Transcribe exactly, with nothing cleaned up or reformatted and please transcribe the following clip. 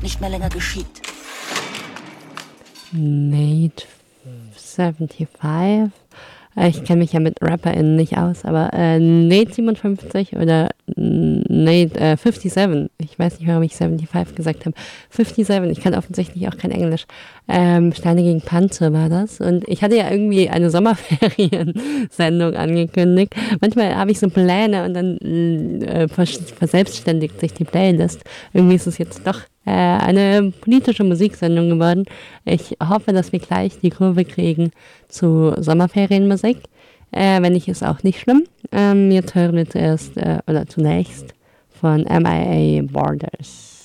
nicht mehr länger geschieht. Nate fünfundsiebzig. Ich kenne mich ja mit RapperInnen nicht aus, aber äh, Nate siebenundfünfzig oder Nate äh, fünfundfünfzig. Ich weiß nicht, warum ich fünfundsiebzig gesagt habe. fünfundfünfzig, ich kann offensichtlich auch kein Englisch. Ähm, Steine gegen Panzer war das. Und ich hatte ja irgendwie eine Sommerferien-Sendung angekündigt. Manchmal habe ich so Pläne und dann äh, vers- verselbstständigt sich die Playlist. Irgendwie ist es jetzt doch äh, eine politische Musiksendung geworden. Ich hoffe, dass wir gleich die Kurve kriegen zu Sommerferienmusik. Äh, wenn nicht, ist auch nicht schlimm. Ähm, jetzt hören wir zuerst, äh, oder zunächst von M I A Borders.